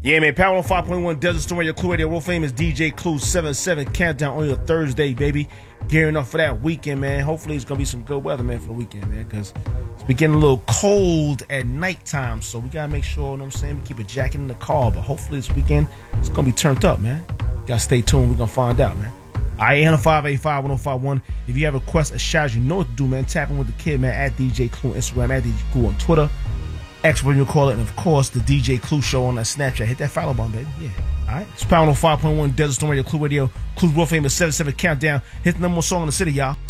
Yeah, man, Power 5.1 Desert Storm Radio, Clue Radio, world famous DJ Clue 77 countdown on your Thursday, baby. Gearing up for that weekend, man. Hopefully it's going to be some good weather, man, for the weekend, man, because it's getting a little cold at nighttime, so we got to make sure, you know what I'm saying, we keep a jacket in the car, but hopefully this weekend it's going to be turned up, man. Got to stay tuned. We're going to find out, man. All right, 805-885-1051. If you have a request, a shout, you know what to do, man. Tap in with the kid, man, at DJ Clue on Instagram, at DJ Clue on Twitter. X, when you call it, and of course, the DJ Clue Show on that Snapchat. Hit that follow button, baby. Yeah. All right. It's Power 5.1 Desert Storm Radio, Clue Radio, Clue's world famous 77 countdown. Hit the number one song in the city, y'all.